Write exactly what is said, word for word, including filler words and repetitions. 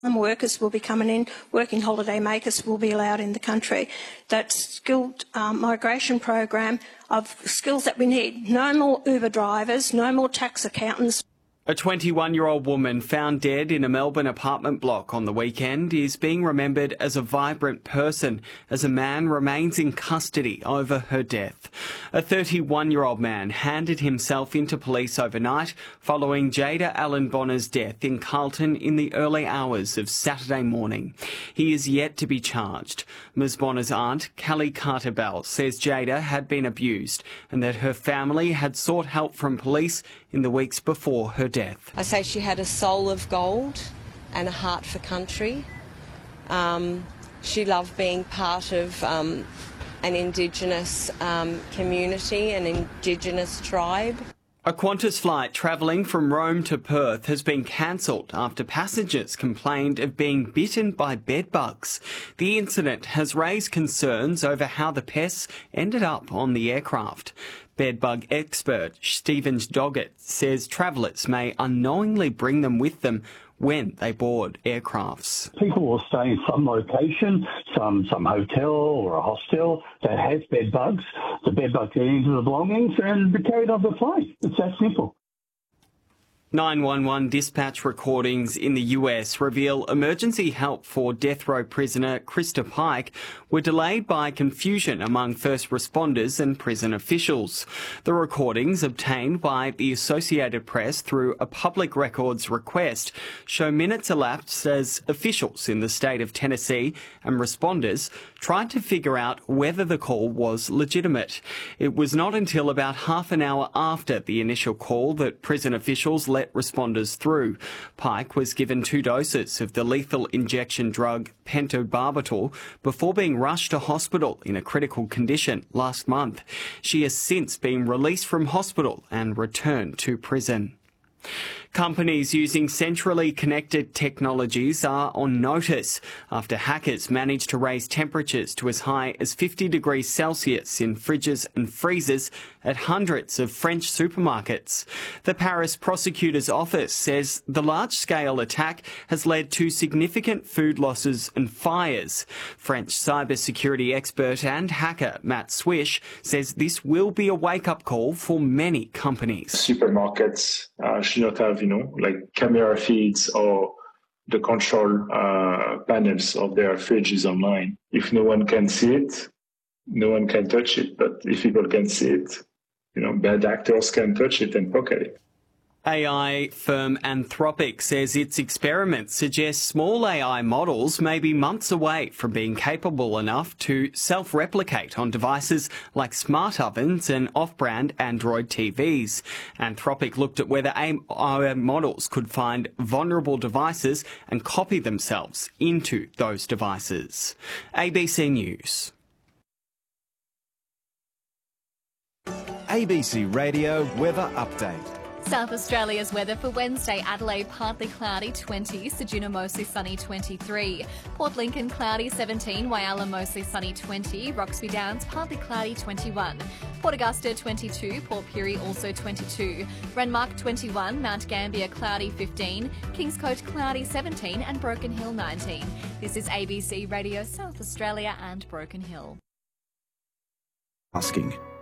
Workers will be coming in, working holiday makers will be allowed in the country. That skilled um, migration program of skills that we need. No more Uber drivers, no more tax accountants. A twenty-one-year-old woman found dead in a Melbourne apartment block on the weekend is being remembered as a vibrant person as a man remains in custody over her death. A thirty-one-year-old man handed himself into police overnight following Jada Allen Bonner's death in Carlton in the early hours of Saturday morning. He is yet to be charged. Miz Bonner's aunt, Kelly Carter-Bell, says Jada had been abused and that her family had sought help from police in the weeks before her death. I say she had a soul of gold and a heart for country. Um, she loved being part of um, an Indigenous um, community, an Indigenous tribe. A Qantas flight travelling from Rome to Perth has been cancelled after passengers complained of being bitten by bedbugs. The incident has raised concerns over how the pests ended up on the aircraft. Bedbug expert Stephen Doggett says travellers may unknowingly bring them with them when they board aircrafts. People will stay in some location, some some hotel or a hostel that has bed bugs. The bed bugs get into the belongings and be carried on the plane. It's that simple. nine one one dispatch recordings in the U S reveal emergency help for death row prisoner Krista Pike were delayed by confusion among first responders and prison officials. The recordings, obtained by the Associated Press through a public records request, show minutes elapsed as officials in the state of Tennessee and responders tried to figure out whether the call was legitimate. It was not until about half an hour after the initial call that prison officials let responders through. Pike was given two doses of the lethal injection drug pentobarbital before being rushed to hospital in a critical condition last month. She has since been released from hospital and returned to prison. Companies using centrally connected technologies are on notice after hackers managed to raise temperatures to as high as fifty degrees Celsius in fridges and freezers at hundreds of French supermarkets. The Paris prosecutor's office says the large-scale attack has led to significant food losses and fires. French cybersecurity expert and hacker Matt Swish says this will be a wake-up call for many companies. Supermarkets uh, should not have, you know, like camera feeds or the control uh, panels of their fridges online. If no one can see it, no one can touch it. But if people can see it, you know, bad actors can touch it and pocket it. A I firm Anthropic says its experiments suggest small A I models may be months away from being capable enough to self-replicate on devices like smart ovens and off-brand Android T Vs. Anthropic looked at whether A I models could find vulnerable devices and copy themselves into those devices. A B C News. A B C Radio Weather Update. South Australia's weather for Wednesday: Adelaide partly cloudy twenty, Ceduna mostly sunny twenty-three, Port Lincoln cloudy seventeen, Whyalla mostly sunny twenty, Roxby Downs partly cloudy twenty-one, Port Augusta twenty-two, Port Pirie also twenty-two, Renmark twenty-one, Mount Gambier cloudy fifteen, Kingscote cloudy seventeen and Broken Hill nineteen. This is A B C Radio South Australia and Broken Hill. Asking.